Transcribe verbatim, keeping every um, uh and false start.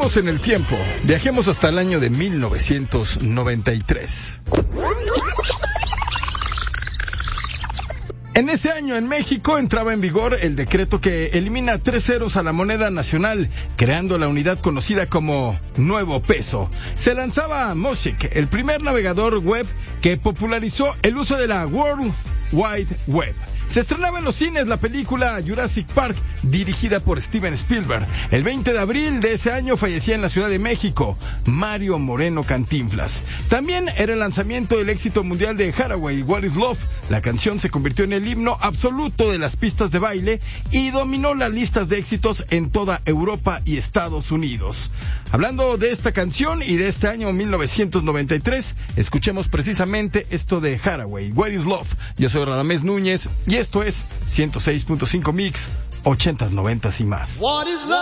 Viajemos en el tiempo. Viajemos hasta el año de mil novecientos noventa y tres. En ese año en México entraba en vigor el decreto que elimina tres ceros a la moneda nacional, creando la unidad conocida como Nuevo Peso. Se lanzaba Mosaic, el primer navegador web que popularizó el uso de la World Wide Web. Se estrenaba en los cines la película Jurassic Park, dirigida por Steven Spielberg. El veinte de abril de ese año fallecía en la Ciudad de México Mario Moreno Cantinflas. También era el lanzamiento del éxito mundial de Hathaway, What is Love. La canción se convirtió en el himno absoluto de las pistas de baile y dominó las listas de éxitos en toda Europa y Estados Unidos. Hablando de esta canción y de este año mil novecientos noventa y tres, escuchemos precisamente esto de Hathaway, What is Love. Yo soy Radamés Núñez y esto es ciento seis punto cinco Mix, ochentas, noventas y más.